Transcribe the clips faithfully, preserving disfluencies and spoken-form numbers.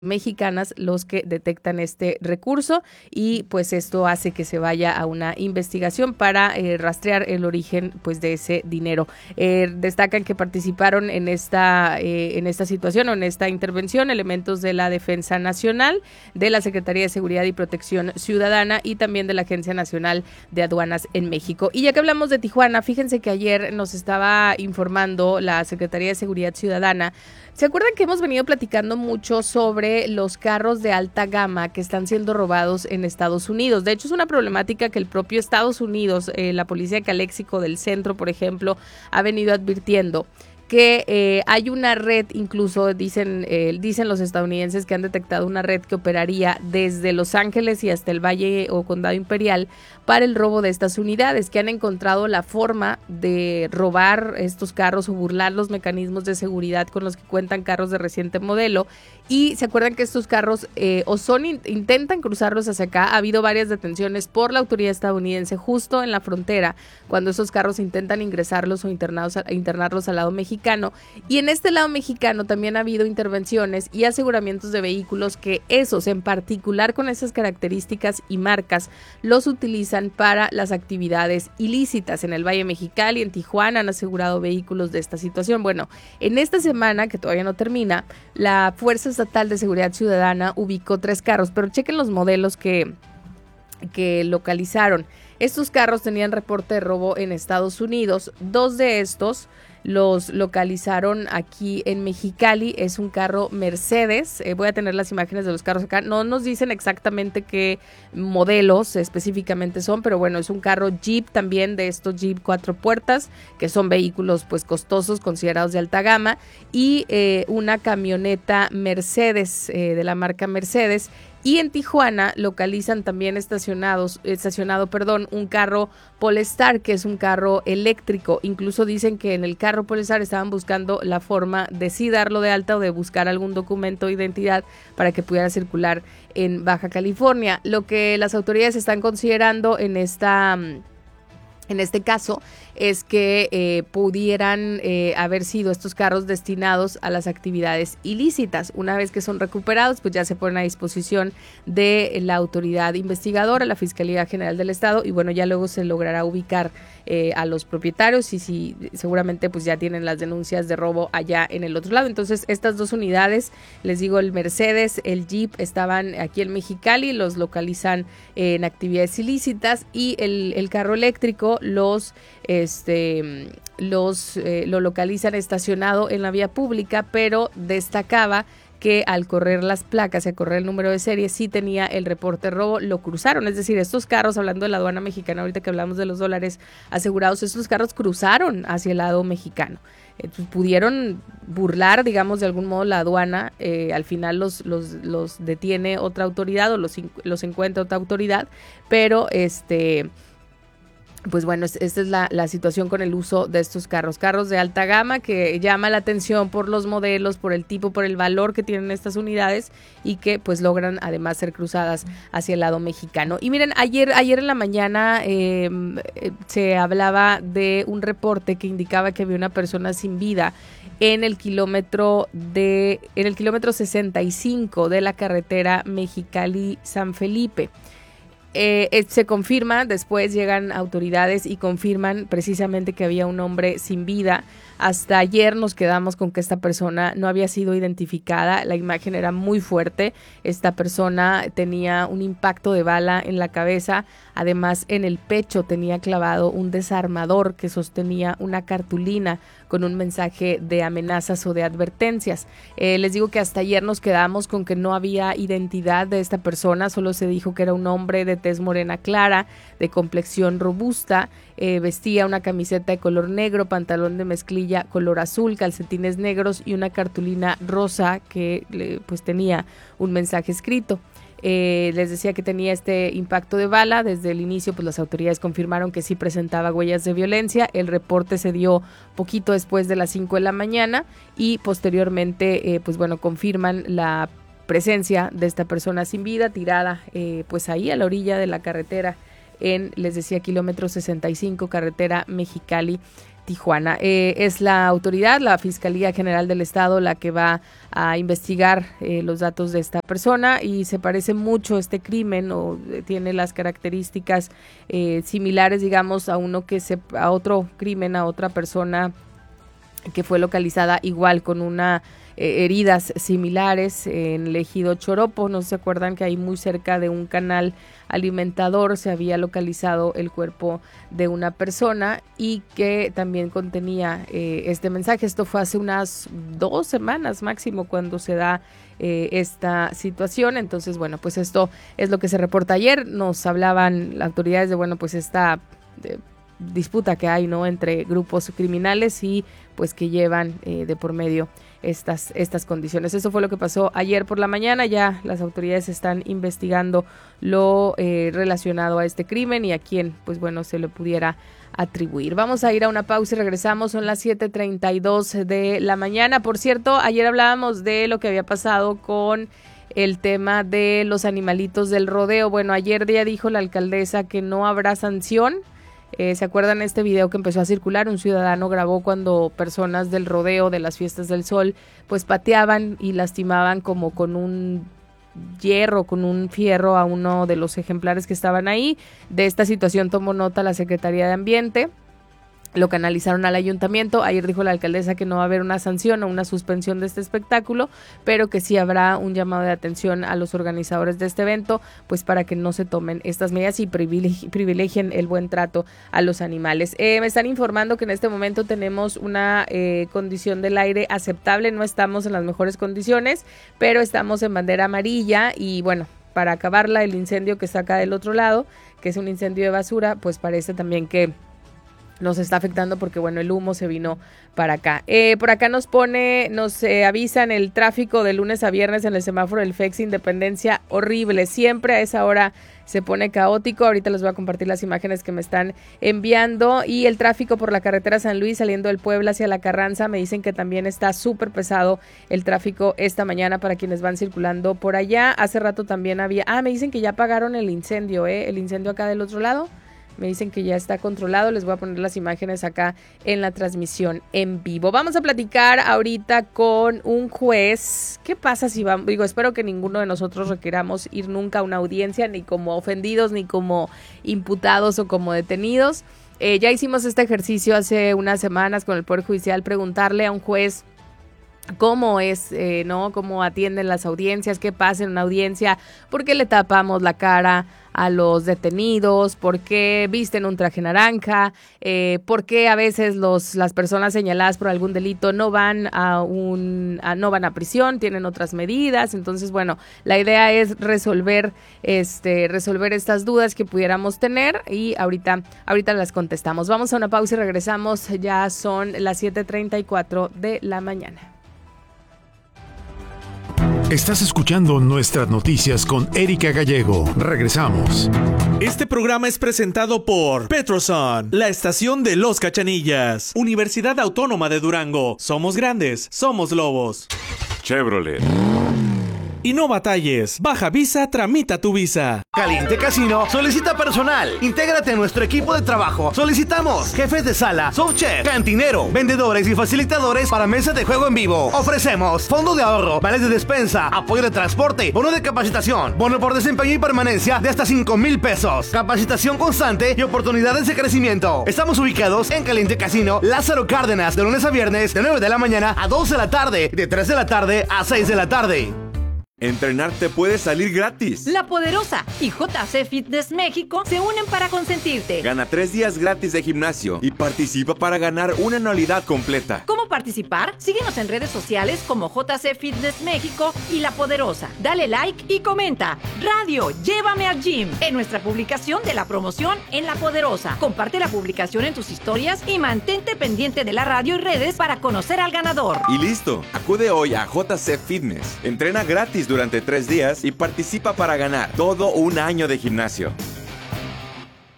mexicanas los que detectan este recurso y pues esto hace que se vaya a una investigación para eh, rastrear el origen pues de ese dinero. Eh, destacan que participaron en esta eh, en esta situación o en esta intervención elementos de la Defensa Nacional, de la Secretaría de Seguridad y Protección Ciudadana y también de la Agencia Nacional de Aduanas en México. Y ya que hablamos de Tijuana, fíjense que ayer nos estaba informando la Secretaría de Seguridad Ciudadana. ¿Se acuerdan que hemos venido platicando mucho sobre los carros de alta gama que están siendo robados en Estados Unidos? De hecho, es una problemática que el propio Estados Unidos, eh, la Policía de Caléxico del Centro, por ejemplo, ha venido advirtiendo que eh, hay una red, incluso dicen eh, dicen los estadounidenses que han detectado una red que operaría desde Los Ángeles y hasta el Valle o Condado Imperial para el robo de estas unidades, que han encontrado la forma de robar estos carros o burlar los mecanismos de seguridad con los que cuentan carros de reciente modelo. Y se acuerdan que estos carros eh, o son intentan cruzarlos hacia acá. Ha habido varias detenciones por la autoridad estadounidense justo en la frontera cuando esos carros intentan ingresarlos o internados, internarlos al lado mexicano. Y en este lado mexicano también ha habido intervenciones y aseguramientos de vehículos que esos en particular con esas características y marcas los utilizan para las actividades ilícitas. En el Valle Mexicali, en Tijuana han asegurado vehículos de esta situación. Bueno, en esta semana que todavía no termina, la Fuerza Estatal de Seguridad Ciudadana ubicó tres carros, pero chequen los modelos que, que localizaron. Estos carros tenían reporte de robo en Estados Unidos. Dos de estos los localizaron aquí en Mexicali. Es un carro Mercedes. Eh, voy a tener las imágenes de los carros acá. No nos dicen exactamente qué modelos específicamente son, pero bueno, es un carro Jeep también, de estos Jeep cuatro puertas, que son vehículos pues costosos, considerados de alta gama, y eh, una camioneta Mercedes, eh, de la marca Mercedes. Y en Tijuana localizan también estacionados, estacionado, perdón, un carro Polestar, que es un carro eléctrico. Incluso dicen que en el carro Polestar estaban buscando la forma de sí darlo de alta o de buscar algún documento de identidad para que pudiera circular en Baja California. Lo que las autoridades están considerando en esta... En este caso es que eh, pudieran eh, haber sido estos carros destinados a las actividades ilícitas. Una vez que son recuperados, pues ya se ponen a disposición de la autoridad investigadora, la Fiscalía General del Estado, y bueno, ya luego se logrará ubicar eh, a los propietarios y si seguramente pues ya tienen las denuncias de robo allá en el otro lado. Entonces, estas dos unidades, les digo, el Mercedes, el Jeep, estaban aquí en Mexicali, los localizan eh, en actividades ilícitas, y el, el carro eléctrico los este los eh, lo localizan estacionado en la vía pública, pero destacaba que al correr las placas y a correr el número de serie sí tenía el reporte de robo, lo cruzaron. Es decir, estos carros, hablando de la aduana mexicana, ahorita que hablamos de los dólares asegurados, estos carros cruzaron hacia el lado mexicano. Entonces pudieron burlar, digamos, de algún modo la aduana. Eh, al final los, los, los detiene otra autoridad o los, los encuentra otra autoridad, pero este... Pues bueno, esta es la, la situación con el uso de estos carros, carros de alta gama que llama la atención por los modelos, por el tipo, por el valor que tienen estas unidades y que pues logran además ser cruzadas hacia el lado mexicano. Y miren, ayer, ayer en la mañana eh, se hablaba de un reporte que indicaba que había una persona sin vida en el kilómetro de, en el kilómetro sesenta y cinco de la carretera Mexicali-San Felipe. Eh, eh, se confirma, después llegan autoridades y confirman precisamente que había un hombre sin vida. Hasta ayer nos quedamos con que esta persona no había sido identificada, la imagen era muy fuerte, esta persona tenía un impacto de bala en la cabeza, además en el pecho tenía clavado un desarmador que sostenía una cartulina con un mensaje de amenazas o de advertencias. Eh, les digo que hasta ayer nos quedamos con que no había identidad de esta persona, solo se dijo que era un hombre de tez morena clara, de complexión robusta, eh, vestía una camiseta de color negro, pantalón de mezclilla color azul, calcetines negros y una cartulina rosa que pues tenía un mensaje escrito. Eh, les decía que tenía este impacto de bala. Desde el inicio pues las autoridades confirmaron que sí presentaba huellas de violencia. El reporte se dio poquito después de las cinco de la mañana y posteriormente eh, pues bueno confirman la presencia de esta persona sin vida tirada eh, pues ahí a la orilla de la carretera en, les decía, kilómetro sesenta y cinco, carretera Mexicali Tijuana. Eh, es la autoridad, la Fiscalía General del Estado, la que va a investigar eh, los datos de esta persona y se parece mucho este crimen o eh, tiene las características eh, similares, digamos, a uno que se, a otro crimen, a otra persona que fue localizada igual con una eh, heridas similares en el ejido Choropo. No se acuerdan que ahí muy cerca de un canal alimentador se había localizado el cuerpo de una persona y que también contenía eh, este mensaje. Esto fue hace unas dos semanas máximo cuando se da eh, esta situación. Entonces, bueno, pues esto es lo que se reporta ayer. Nos hablaban las autoridades de, bueno, pues esta eh, disputa que hay, ¿no?, entre grupos criminales y pues que llevan eh, de por medio estas, estas condiciones. Eso fue lo que pasó ayer por la mañana. Ya las autoridades están investigando lo eh, relacionado a este crimen y a quién, pues bueno, se le pudiera atribuir. Vamos a ir a una pausa y regresamos. Son las siete treinta y dos de la mañana. Por cierto, ayer hablábamos de lo que había pasado con el tema de los animalitos del rodeo. Bueno, ayer ya dijo la alcaldesa que no habrá sanción. Eh, ¿Se acuerdan este video que empezó a circular? Un ciudadano grabó cuando personas del rodeo, de las fiestas del sol, pues pateaban y lastimaban como con un hierro, con un fierro a uno de los ejemplares que estaban ahí. De esta situación tomó nota la Secretaría de Ambiente. Lo canalizaron al ayuntamiento. Ayer dijo la alcaldesa que no va a haber una sanción o una suspensión de este espectáculo, pero que sí habrá un llamado de atención a los organizadores de este evento, pues para que no se tomen estas medidas y privilegi- privilegien el buen trato a los animales. Eh, me están informando que en este momento tenemos una eh, condición del aire aceptable. No estamos en las mejores condiciones, pero estamos en bandera amarilla y bueno, para acabarla, el incendio que está acá del otro lado, que es un incendio de basura, pues parece también que nos está afectando porque, bueno, el humo se vino para acá. Eh, por acá nos pone, nos eh, avisan el tráfico de lunes a viernes en el semáforo del F E X Independencia, horrible. Siempre a esa hora se pone caótico. Ahorita les voy a compartir las imágenes que me están enviando. Y el tráfico por la carretera San Luis saliendo del Puebla hacia la Carranza, me dicen que también está súper pesado el tráfico esta mañana para quienes van circulando por allá. Hace rato también había, ah, me dicen que ya apagaron el incendio, ¿eh? El incendio acá del otro lado. Me dicen que ya está controlado. Les voy a poner las imágenes acá en la transmisión en vivo. Vamos a platicar ahorita con un juez. ¿Qué pasa si vamos? Digo, espero que ninguno de nosotros requiramos ir nunca a una audiencia, ni como ofendidos, ni como imputados o como detenidos. Eh, ya hicimos este ejercicio hace unas semanas con el Poder Judicial, preguntarle a un juez cómo es, eh, ¿no? Cómo atienden las audiencias, qué pasa en una audiencia, por qué le tapamos la cara a los detenidos, por qué visten un traje naranja, eh, por qué a veces los las personas señaladas por algún delito no van a un a, no van a prisión, tienen otras medidas. Entonces, bueno, la idea es resolver este resolver estas dudas que pudiéramos tener y ahorita ahorita las contestamos. Vamos a una pausa y regresamos. Ya son las siete treinta y cuatro de la mañana. Estás escuchando Nuestras Noticias con Erika Gallego. Regresamos. Este programa es presentado por Petroson, la estación de los Cachanillas. Universidad Autónoma de Durango. Somos grandes, somos lobos. Chevrolet. Y no batalles. Baja Visa, tramita tu visa. Caliente Casino solicita personal. Intégrate a nuestro equipo de trabajo. Solicitamos jefes de sala, softchef, cantinero, vendedores y facilitadores para mesas de juego en vivo. Ofrecemos fondo de ahorro, vales de despensa, apoyo de transporte, bono de capacitación, bono por desempeño y permanencia de hasta cinco mil pesos, capacitación constante y oportunidades de crecimiento. Estamos ubicados en Caliente Casino, Lázaro Cárdenas, de lunes a viernes, de nueve de la mañana a dos de la tarde, de tres de la tarde a seis de la tarde. Entrenar te puede salir gratis. La Poderosa y J C Fitness México se unen para consentirte. Gana tres días gratis de gimnasio y participa para ganar una anualidad completa. ¿Cómo participar? Síguenos en redes sociales como J C Fitness México y La Poderosa. Dale like y comenta. Radio, llévame al gym. En nuestra publicación de la promoción en La Poderosa. Comparte la publicación en tus historias y mantente pendiente de la radio y redes para conocer al ganador. Y listo, acude hoy a J C Fitness. Entrena gratis durante tres días y participa para ganar todo un año de gimnasio.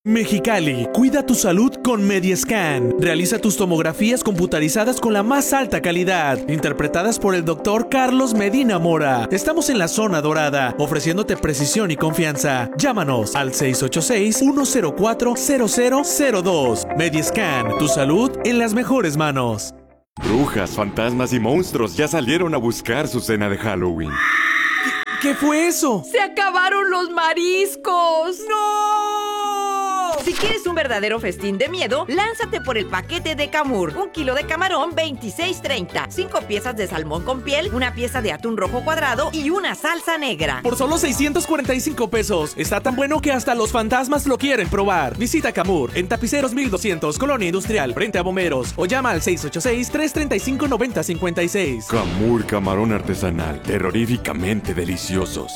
Mexicali, cuida tu salud con Mediascan. Realiza tus tomografías computarizadas con la más alta calidad, interpretadas por el doctor Carlos Medina Mora. Estamos en la zona dorada, ofreciéndote precisión y confianza. Llámanos al seis ocho seis, uno cero cuatro, cero cero cero dos. Mediascan, tu salud en las mejores manos. Brujas, fantasmas y monstruos ya salieron a buscar su cena de Halloween. ¿Qué, qué fue eso? ¡Se acabaron los mariscos! ¡No! Si quieres un verdadero festín de miedo, lánzate por el paquete de Camur. Un kilo de camarón, veintiséis treinta. Cinco piezas de salmón con piel, una pieza de atún rojo cuadrado y una salsa negra. Por solo seiscientos cuarenta y cinco pesos. Está tan bueno que hasta los fantasmas lo quieren probar. Visita Camur en Tapiceros mil doscientos, Colonia Industrial, frente a Bomberos. O llama al seis ocho seis, tres tres cinco, nueve cero cinco seis. Camur camarón artesanal, terroríficamente deliciosos.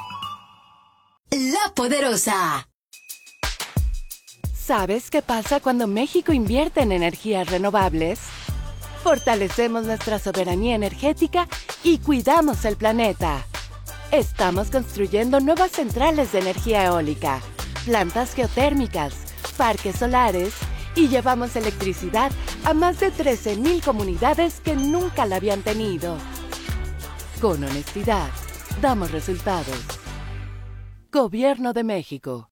La Poderosa. ¿Sabes qué pasa cuando México invierte en energías renovables? Fortalecemos nuestra soberanía energética y cuidamos el planeta. Estamos construyendo nuevas centrales de energía eólica, plantas geotérmicas, parques solares y llevamos electricidad a más de trece mil comunidades que nunca la habían tenido. Con honestidad, damos resultados. Gobierno de México.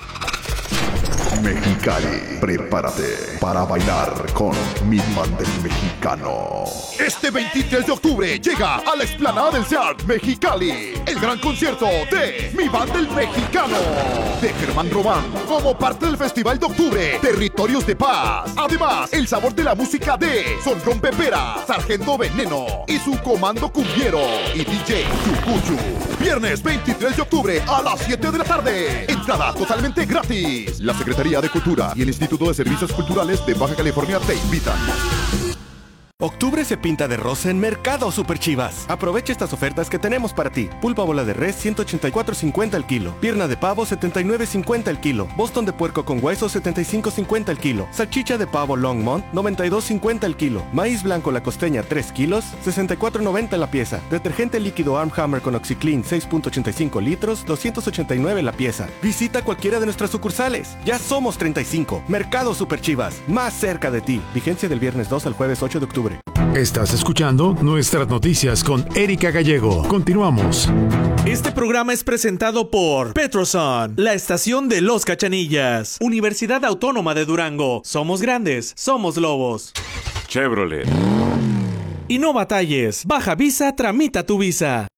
Mexicali, prepárate para bailar con mi banda del mexicano. Este veintitrés de octubre llega a la explanada del SEAT Mexicali el gran concierto de Mi Banda el Mexicano de Germán Román como parte del Festival de Octubre Territorios de Paz. Además, el sabor de la música de Son Rompepera, Sargento Veneno y su comando cumbiero y D J Chucuchu. Viernes veintitrés de octubre a las siete de la tarde. Entrada totalmente gratis. La Secretaría de Cultura y el Instituto de Servicios Culturales de Baja California te invitan. Octubre se pinta de rosa en Mercado Super Chivas. Aprovecha estas ofertas que tenemos para ti. Pulpa bola de res ciento ochenta y cuatro cincuenta el kilo. Pierna de pavo setenta y nueve cincuenta el kilo. Boston de puerco con hueso setenta y cinco cincuenta el kilo. Salchicha de pavo Longmont noventa y dos cincuenta el kilo. Maíz blanco La Costeña tres kilos sesenta y cuatro noventa la pieza. Detergente líquido Arm Hammer con OxiClean seis punto ochenta y cinco litros doscientos ochenta y nueve la pieza. Visita cualquiera de nuestras sucursales. Ya somos treinta y cinco. Mercado Super Chivas. Más cerca de ti. Vigencia del viernes dos al jueves ocho de octubre. Estás escuchando Nuestras Noticias con Erika Gallego. Continuamos. Este programa es presentado por Petroson, la estación de los Cachanillas. Universidad Autónoma de Durango. Somos grandes, somos lobos. Chevrolet. Y no batalles. Baja Visa, tramita tu visa.